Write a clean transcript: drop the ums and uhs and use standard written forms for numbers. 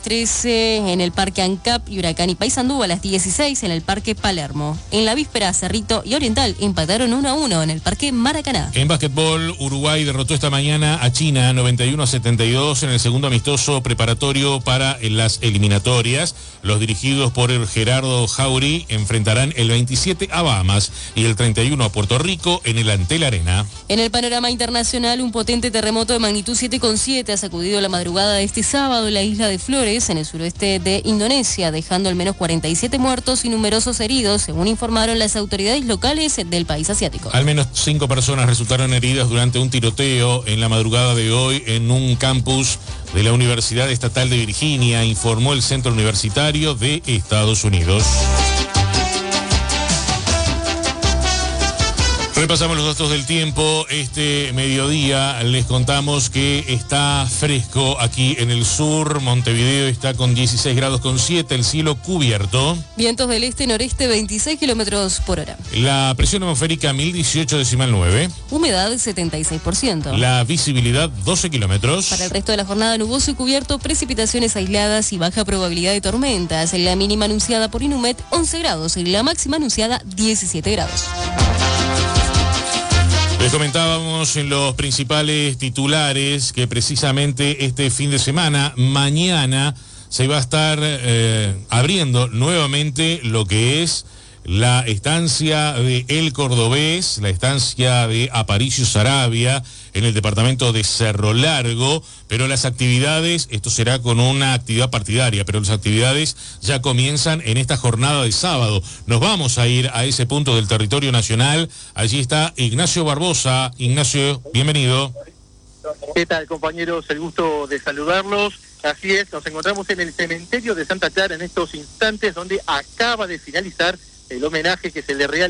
13 en el Parque ANCAP y Huracán y Paysandú a las 16 en el Parque Palermo. En la víspera, Cerrito y Oriental empataron 1-1 en el Parque Maracaná. En básquetbol, Uruguay derrotó esta mañana a China 91-72 en el segundo amistoso preparatorio para las eliminatorias. Los dirigidos por el Gerardo Jauregui enfrentarán el 27 a Bahamas y el 31 a Puerto Rico en el Antel Arena. En el panorama internacional, un potente terremoto de magnitud 7,7 ha sacudido la madrugada de este sábado en la isla de Flores, en el suroeste de Indonesia, dejando al menos 47 muertos y numerosos heridos, según informaron las autoridades locales del país asiático. Al menos 5 personas resultaron heridas durante un tiroteo en la madrugada de hoy en un campus de la Universidad Estatal de Virginia, informó el Centro Universitario de Estados Unidos. Repasamos los datos del tiempo. Este mediodía les contamos que está fresco aquí en el sur. Montevideo está con 16 grados con 7, el cielo cubierto. Vientos del este-noreste 26 kilómetros por hora. La presión atmosférica 1018,9. Humedad 76%. La visibilidad 12 kilómetros. Para el resto de la jornada, nuboso y cubierto, precipitaciones aisladas y baja probabilidad de tormentas. La mínima anunciada por Inumet 11 grados y la máxima anunciada 17 grados. Les comentábamos en los principales titulares que precisamente este fin de semana, mañana, se va a estar abriendo nuevamente lo que es la estancia de El Cordobés, la estancia de Aparicio Saravia, en el departamento de Cerro Largo, pero las actividades, esto será con una actividad partidaria, pero las actividades ya comienzan en esta jornada de sábado. Nos vamos a ir a ese punto del territorio nacional. Allí está Ignacio Barbosa. Ignacio, bienvenido. ¿Qué tal, compañeros? El gusto de saludarlos. Así es, nos encontramos en el cementerio de Santa Clara en estos instantes, donde acaba de finalizar el homenaje que se le realiza